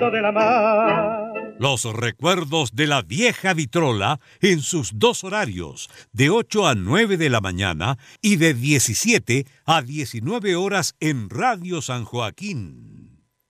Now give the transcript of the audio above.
de la mar. Los recuerdos de la vieja vitrola en sus dos horarios, de 8 a 9 de la mañana y de 17 a 19 horas en Radio San Joaquín.